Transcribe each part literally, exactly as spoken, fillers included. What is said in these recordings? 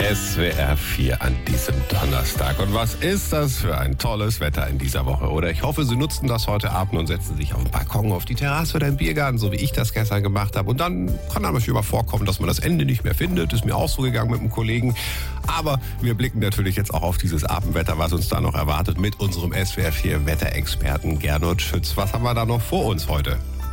S W R vier an diesem Donnerstag. Und was ist das für ein tolles Wetter in dieser Woche, oder? Ich hoffe, Sie nutzen das heute Abend und setzen sich auf den Balkon, auf die Terrasse oder im Biergarten, so wie ich das gestern gemacht habe. Und dann kann einem manchmal vorkommen, dass man das Ende nicht mehr findet. Ist mir auch so gegangen mit einem Kollegen. Aber wir blicken natürlich jetzt auch auf dieses Abendwetter, was uns da noch erwartet, mit unserem S W R vier Wetterexperten Gernot Schütz. Was haben wir da noch vor uns heute?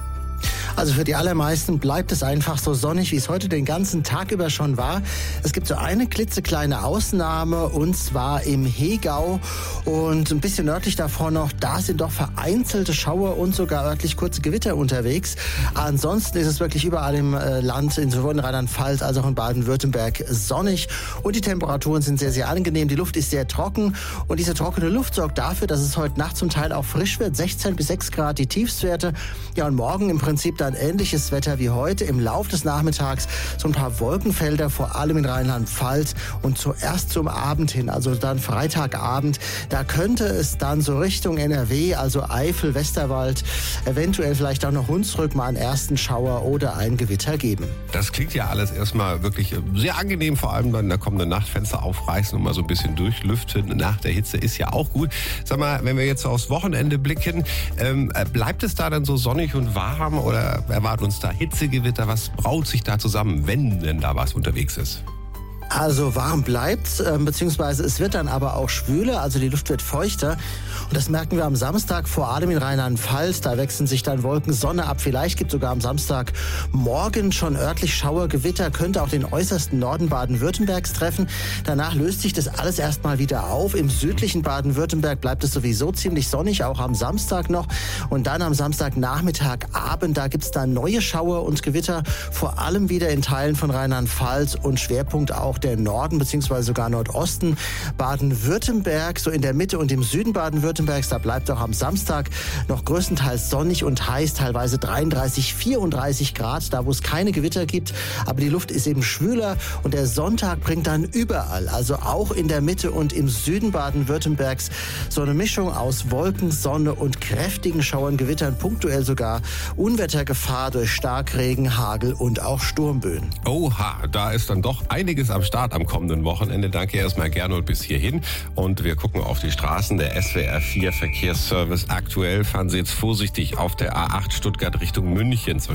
Also für die allermeisten bleibt es einfach so sonnig, wie es heute den ganzen Tag über schon war. Es gibt so eine klitzekleine Ausnahme, und zwar im Hegau und ein bisschen nördlich davon noch. Da sind doch vereinzelte Schauer und sogar örtlich kurze Gewitter unterwegs. Ansonsten ist es wirklich überall im Land, sowohl in Rheinland-Pfalz als auch in Baden-Württemberg, sonnig. Und die Temperaturen sind sehr, sehr angenehm. Die Luft ist sehr trocken. Und diese trockene Luft sorgt dafür, dass es heute Nacht zum Teil auch frisch wird. sechzehn bis sechs Grad die Tiefstwerte. Ja, und morgen im Prinzip dann ähnliches Wetter wie heute. Im Lauf des Nachmittags so ein paar Wolkenfelder, vor allem in Rheinland-Pfalz, und zuerst zum Abend hin, also dann Freitagabend, da könnte es dann so Richtung N R W, also Eifel, Westerwald, eventuell vielleicht auch noch Hunsrück mal einen ersten Schauer oder ein Gewitter geben. Das klingt ja alles erstmal wirklich sehr angenehm, vor allem dann in der kommenden Nacht Fenster aufreißen und mal so ein bisschen durchlüften nach der Hitze ist ja auch gut. Sag mal, wenn wir jetzt so aufs Wochenende blicken, ähm, bleibt es da dann so sonnig und warm oder erwarten uns da Hitzegewitter? Was braut sich da zusammen, wenn denn da was unterwegs ist? Also warm bleibt, äh, beziehungsweise es wird dann aber auch schwüler, also die Luft wird feuchter. Und das merken wir am Samstag, vor allem in Rheinland-Pfalz. Da wechseln sich dann Wolken, Sonne ab. Vielleicht gibt es sogar am Samstagmorgen schon örtlich Schauergewitter, könnte auch den äußersten Norden Baden-Württembergs treffen. Danach löst sich das alles erstmal wieder auf. Im südlichen Baden-Württemberg bleibt es sowieso ziemlich sonnig, auch am Samstag noch. Und dann am Samstagnachmittag, Abend, da gibt es dann neue Schauer und Gewitter, vor allem wieder in Teilen von Rheinland-Pfalz und Schwerpunkt auch der Norden bzw. sogar Nordosten Baden-Württemberg, so in der Mitte und im Süden Baden-Württembergs, da bleibt auch am Samstag noch größtenteils sonnig und heiß, teilweise dreiunddreißig, vierunddreißig Grad, da wo es keine Gewitter gibt, aber die Luft ist eben schwüler, und der Sonntag bringt dann überall, also auch in der Mitte und im Süden Baden-Württembergs, so eine Mischung aus Wolken, Sonne und kräftigen Schauern, Gewittern, punktuell sogar Unwettergefahr durch Starkregen, Hagel und auch Sturmböen. Oha, da ist dann doch einiges am Start am kommenden Wochenende. Danke erstmal Gernot bis hierhin. Und wir gucken auf die Straßen. Der S W R vier Verkehrsservice. Aktuell fahren Sie jetzt vorsichtig auf der A acht Stuttgart Richtung München zwischen